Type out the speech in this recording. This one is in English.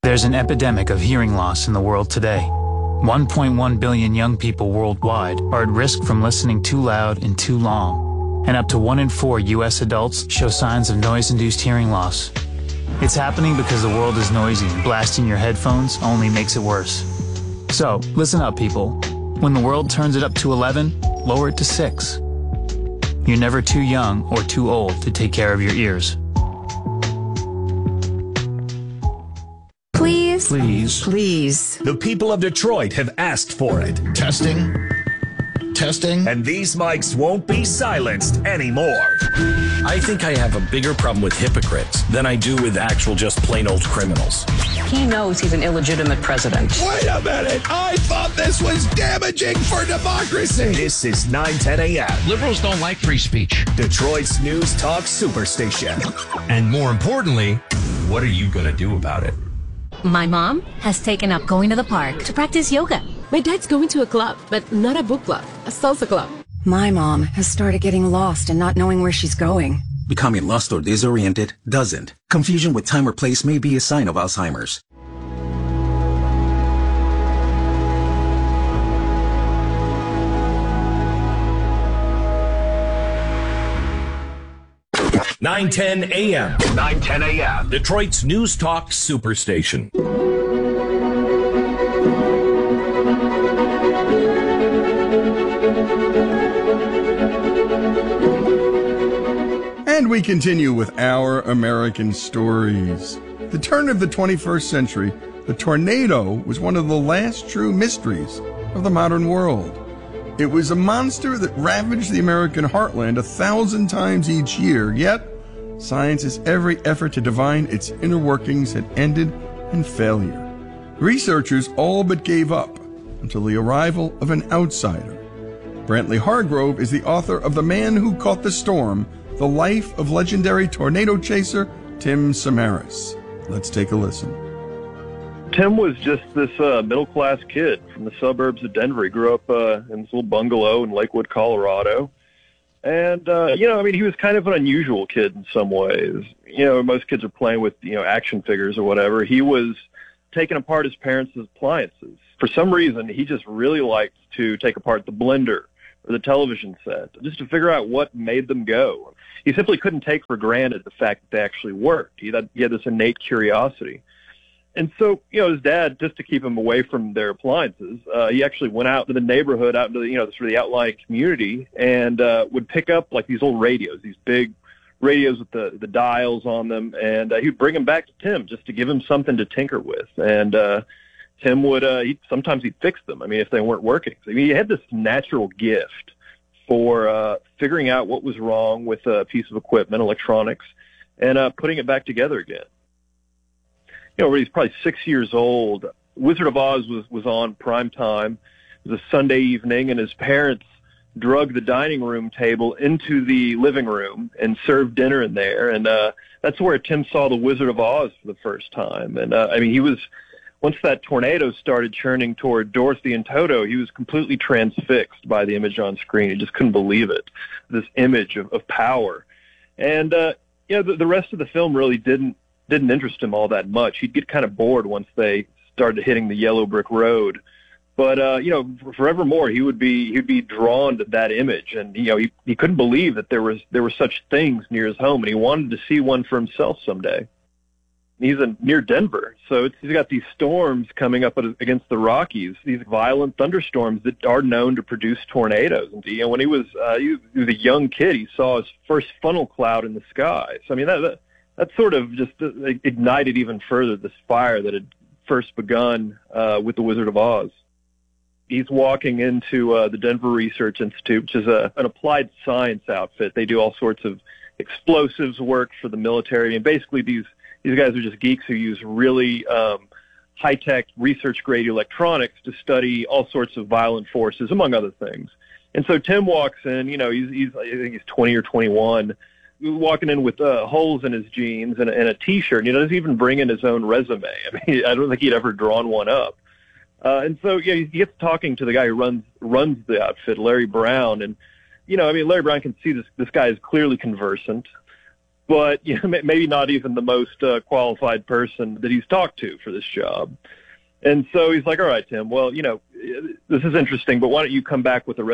There's an epidemic of hearing loss in the world today. 1.1 billion young people worldwide are at risk from listening too loud and too long, and up to 1 in 4 U.S. adults show signs of noise-induced hearing loss. It's happening because the world is noisy, and blasting your headphones only makes it worse. So, listen up, people. When the world turns it up to 11, lower it to 6. You're never too young or too old to take care of your ears. Please. Please. Please. The people of Detroit have asked for it. Testing. Testing. And these mics won't be silenced anymore. I think I have a bigger problem with hypocrites than I do with actual just plain old criminals. He knows he's an illegitimate president. Wait a minute. I thought this was damaging for democracy. This is 910 a.m. Liberals don't like free speech. Detroit's News Talk Superstation. And more importantly, what are you going to do about it? My mom has taken up going to the park to practice yoga. My dad's going to a club, but not a book club, a salsa club. My mom has started getting lost and not knowing where she's going. Becoming lost or disoriented doesn't. Confusion with time or place may be a sign of Alzheimer's. (910 a.m.) 910 a.m. Detroit's News Talk Superstation. And we continue with our American stories. The turn of the 21st century, the tornado was one of the last true mysteries of the modern world. It was a monster that ravaged the American heartland 1,000 times each year, yet science's every effort to divine its inner workings had ended in failure. Researchers all but gave up until the arrival of an outsider. Brantley Hargrove is the author of The Man Who Caught the Storm, The Life of Legendary Tornado Chaser Tim Samaras. Let's take a listen. Tim was just this middle-class kid from the suburbs of Denver. He grew up in this little bungalow in Lakewood, Colorado. And, he was kind of an unusual kid in some ways. Most kids are playing with, action figures or whatever. He was taking apart his parents' appliances. For some reason, he just really liked to take apart the blender or the television set, just to figure out what made them go. He simply couldn't take for granted the fact that they actually worked. He had this innate curiosity. And so, his dad, just to keep him away from their appliances, he actually went out to the neighborhood, out into the, sort of the outlying community, and would pick up like these old radios, these big radios with the dials on them, and he'd bring them back to Tim just to give him something to tinker with. And Tim would, sometimes he'd fix them, if they weren't working. So, he had this natural gift for figuring out what was wrong with a piece of equipment, electronics, and putting it back together again. When he's probably 6 years old, Wizard of Oz was on prime time. It was a Sunday evening, and his parents drug the dining room table into the living room and served dinner in there. And that's where Tim saw the Wizard of Oz for the first time. And, he was, once that tornado started churning toward Dorothy and Toto, he was completely transfixed by the image on screen. He just couldn't believe it, this image of power. And, the rest of the film really didn't interest him all that much. He'd get kind of bored once they started hitting the yellow brick road. But forevermore he'd be drawn to that image, and he couldn't believe that there were such things near his home, and he wanted to see one for himself someday. He's near Denver, so he's got these storms coming up against the Rockies, these violent thunderstorms that are known to produce tornadoes. And when he was a young kid, he saw his first funnel cloud in the sky. So that sort of just ignited even further this fire that had first begun with the Wizard of Oz. He's walking into the Denver Research Institute, which is an applied science outfit. They do all sorts of explosives work for the military, and basically these guys are just geeks who use really high-tech, research-grade electronics to study all sorts of violent forces, among other things. And so Tim walks in. I think he's 20 or 21. Walking in with holes in his jeans and a T-shirt. He doesn't even bring in his own resume. I don't think he'd ever drawn one up. And so he gets talking to the guy who runs the outfit, Larry Brown. And Larry Brown can see this guy is clearly conversant. but maybe not even the most qualified person that he's talked to for this job. And so he's like, all right, Tim, well, this is interesting, but why don't you come back with a